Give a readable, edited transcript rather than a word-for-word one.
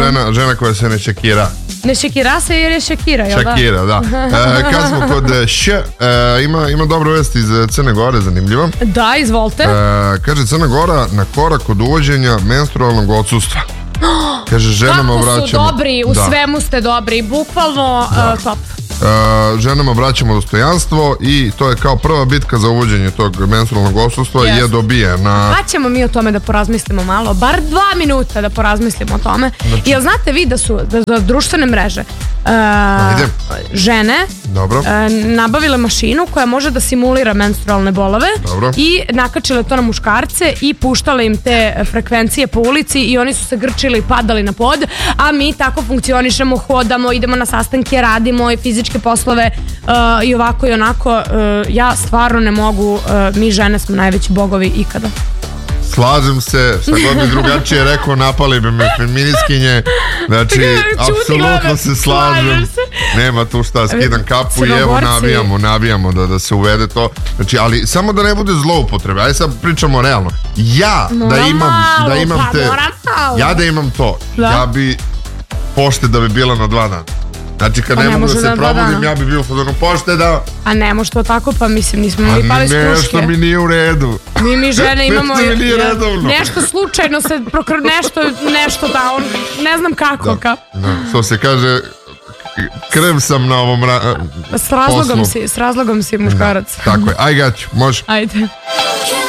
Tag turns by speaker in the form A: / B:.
A: žena koja se ne šekira.
B: Ne šekira se jer je Shakira, jel da?
A: Shakira, da. Kad smo kod ima dobra vest iz Crne Gore, zanimljivo.
B: Da, izvolite.
A: Kaže, Crna Gora na korak od uvođenja menstrualnog odsustva. Kaže, ženama vraćamo...
B: Kako su dobri, u svemu ste dobri, bukvalno top.
A: Ženama vraćamo dostojanstvo i to je kao prva bitka za uvođenje tog menstrualnog odsustva je dobijena.
B: Pa ćemo mi o tome da porazmislimo malo, bar 2 minuta da porazmislimo o tome. Znači, jel znate vi da su društvene mreže žene nabavile mašinu koja može da simulira menstrualne bolove i nakačile to na muškarce i puštale im te frekvencije po ulici i oni su se grčili i padali na pod, a mi tako funkcionišemo, hodamo, idemo na sastanke, radimo i fizičke poslove i ovako i onako. Ja stvarno ne mogu, mi žene smo najveći bogovi ikada.
A: Slažem se, šta god bi drugačije rekao, napali bi me feministkinje, znači, apsolutno se slažem, nema tu šta, skidam kapu i evo nabijamo da se uvede to, znači, ali samo da ne bude zloupotrebe, ajde sad pričamo realno, ja da imam to, ja bi pošteda bi bila na 2 dana. Znači kad ne mogu da se probudim, ja bi bio fazonu pošteda. A ne može to tako, pa mislim, nismo mi pali s kruške. Nešto mi nije u redu. Mi žene imamo nešto slučajno se nešto da, ne znam kako. Što se kaže, krv sam na ovom poslu. S razlogom si muškarac. Tako je, aj gaću, može. Ajde.